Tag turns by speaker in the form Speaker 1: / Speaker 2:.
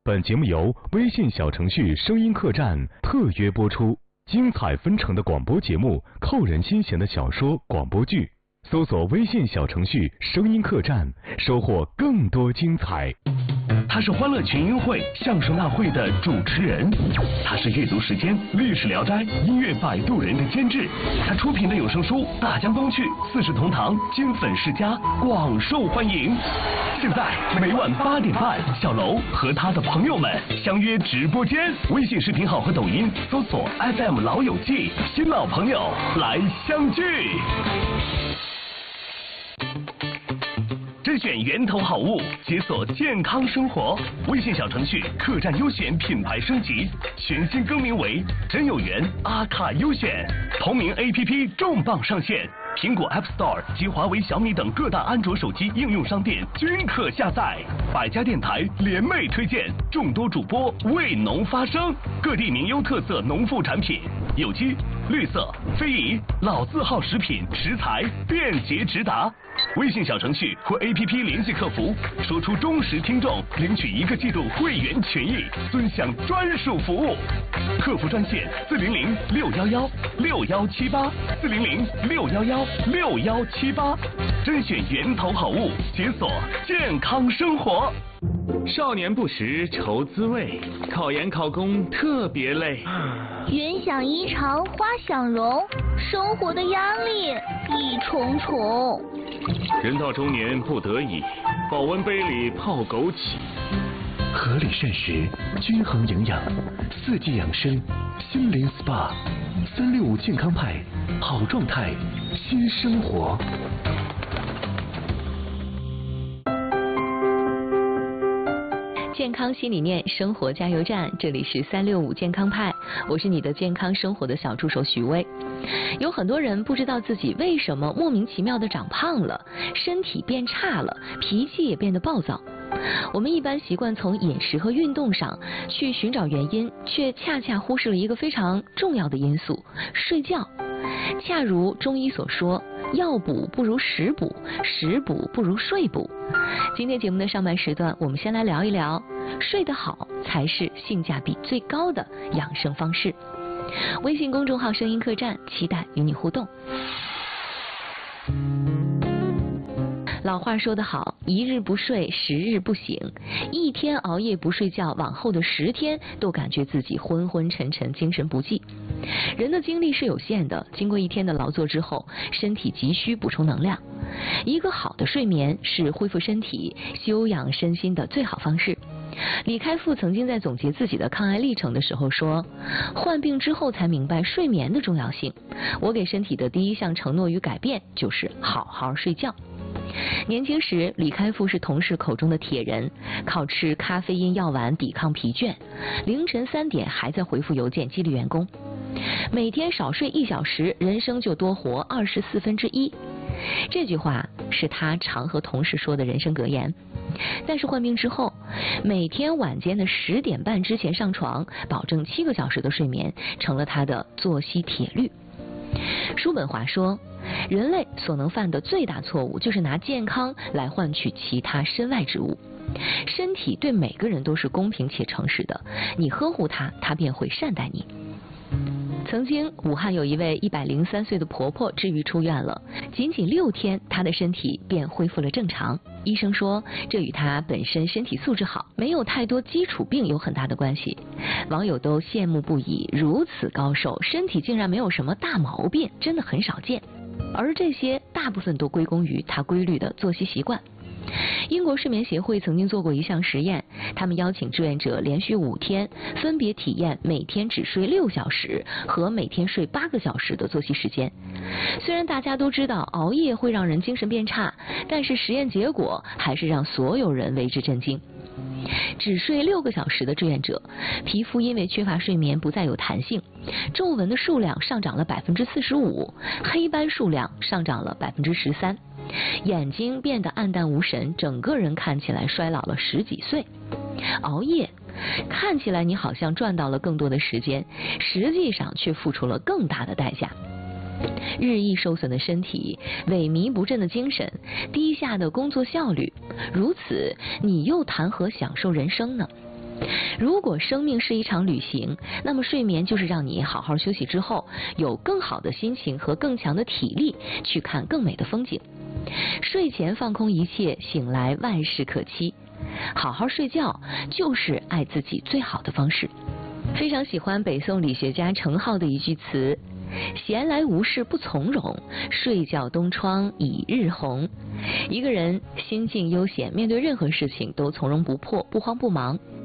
Speaker 1: 本节目由微信小程序声音客栈特约播出，精彩纷呈的广播节目，扣人心弦的小说、广播剧，搜索微信小程序声音客栈，收获更多精彩。
Speaker 2: 他是欢乐群英会相声大会的主持人，他是阅读时间、历史聊斋、音乐摆渡人的监制，他出品的有声书《大江东去》《四世同堂》《金粉世家》广受欢迎。现在每晚8点半，小楼和他的朋友们相约直播间，微信视频号和抖音搜索 FM 老友记，新老朋友来相聚。甄选源头好物，解锁健康生活。微信小程序客栈优选品牌升级，全新更名为真有缘阿卡优选。同名 APP 重磅上线，苹果 App Store 及华为、小米等各大安卓手机应用商店均可下载。百家电台联袂推荐，众多主播为农发声，各地名优特色农副产品，有机、绿色、非遗、老字号食品食材便捷直达。微信小程序或 APP 联系客服，说出忠实听众，领取1个季度会员权益，尊享专属服务。客服专线400-611-6178，400-611-6178，甄选源头好物，解锁健康生活。
Speaker 3: 少年不识愁滋味，考研考公特别累。
Speaker 4: 云想衣裳花想容，生活的压力一重重。
Speaker 3: 人到中年不得已，保温杯里泡枸杞。
Speaker 2: 合理膳食，均衡营养，4季养生，心灵 SPA，365健康派，好状态，新生活。
Speaker 5: 健康新理念，生活加油站，这里是365健康派，我是你的健康生活的小助手许巍。有很多人不知道自己为什么莫名其妙的长胖了，身体变差了，脾气也变得暴躁。我们一般习惯从饮食和运动上去寻找原因，却恰恰忽视了一个非常重要的因素——睡觉。恰如中医所说，药补不如食补，食补不如睡补。今天节目的上半时段，我们先来聊一聊睡得好才是性价比最高的养生方式。微信公众号声音客栈，期待与你互动。老话说得好，1日不睡10日不醒，一天熬夜不睡觉，往后的10天都感觉自己昏昏沉沉，精神不济。人的精力是有限的，经过一天的劳作之后，身体急需补充能量。一个好的睡眠是恢复身体、休养身心的最好方式。李开复曾经在总结自己的抗癌历程的时候说，患病之后才明白睡眠的重要性。我给身体的第一项承诺与改变就是好好睡觉。年轻时，李开复是同事口中的铁人，靠吃咖啡因药丸抵抗疲倦，凌晨3点还在回复邮件激励员工。每天少睡1小时，人生就多活1/24。这句话是他常和同事说的人生格言。但是患病之后，每天晚间的10点半之前上床，保证7个小时的睡眠，成了他的作息铁律。叔本华说，人类所能犯的最大错误就是拿健康来换取其他身外之物。身体对每个人都是公平且诚实的，你呵护它，它便会善待你。曾经武汉有一位103岁的婆婆治愈出院了，仅仅6天，她的身体便恢复了正常。医生说，这与她本身身体素质好，没有太多基础病有很大的关系。网友都羡慕不已，如此高寿，身体竟然没有什么大毛病，真的很少见。而这些大部分都归功于她规律的作息习惯。英国睡眠协会曾经做过一项实验，他们邀请志愿者连续5天分别体验每天只睡6小时和每天睡8个小时的作息时间。虽然大家都知道熬夜会让人精神变差，但是实验结果还是让所有人为之震惊。只睡6个小时的志愿者，皮肤因为缺乏睡眠不再有弹性，皱纹的数量上涨了45%，黑斑数量上涨了13%，眼睛变得暗淡无神，整个人看起来衰老了10几岁。熬夜看起来你好像赚到了更多的时间，实际上却付出了更大的代价。日益受损的身体，萎靡不振的精神，低下的工作效率，如此你又谈何享受人生呢？ 如果生命是一场旅行，那么睡眠就是让你好好休息之后，有更好的心情和更强的体力去看更美的风景。睡前放空一切，醒来万事可期。好好睡觉就是爱自己最好的方式。非常喜欢北宋理学家程颢的一句词：闲来无事不从容，睡觉东窗已日红。一个人心境悠闲，面对任何事情都从容不迫，不慌不忙，